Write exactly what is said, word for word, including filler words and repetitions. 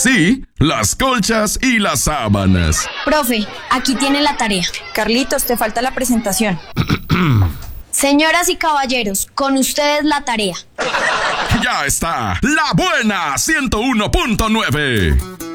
Sí, las colchas y las sábanas. Profe, aquí tiene la tarea. Carlitos, te falta la presentación. Señoras y caballeros, con ustedes la tarea. Ya está, La Buena ciento uno punto nueve.